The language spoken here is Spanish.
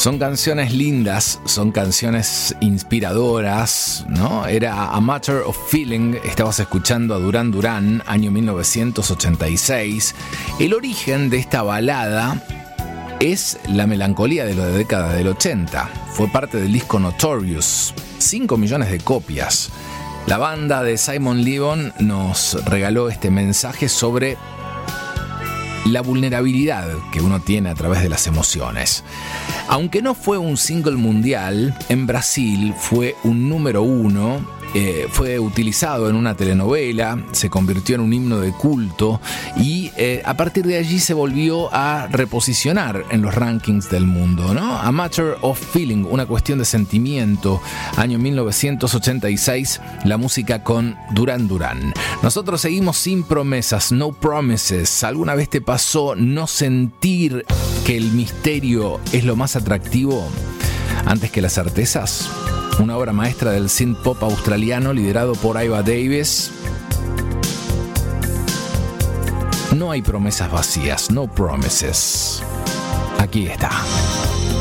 Son canciones lindas, son canciones inspiradoras, ¿no? Era A Matter of Feeling, estabas escuchando a Duran Duran, año 1986. El origen de esta balada es la melancolía de la década del 80. Fue parte del disco Notorious, 5 millones de copias. La banda de Simon Le Bon nos regaló este mensaje sobre la vulnerabilidad que uno tiene a través de las emociones. Aunque no fue un single mundial, en Brasil fue un número 1, fue utilizado en una telenovela, se convirtió en un himno de culto y a partir de allí se volvió a reposicionar en los rankings del mundo, ¿no? A Matter of Feeling, una cuestión de sentimiento, año 1986, la música con Duran Duran. Nosotros seguimos sin promesas, no promises. ¿Alguna vez te pasó no sentir que el misterio es lo más atractivo antes que las certezas? Una obra maestra del synth pop australiano liderado por Iva Davis. No hay promesas vacías, no promises. Aquí está.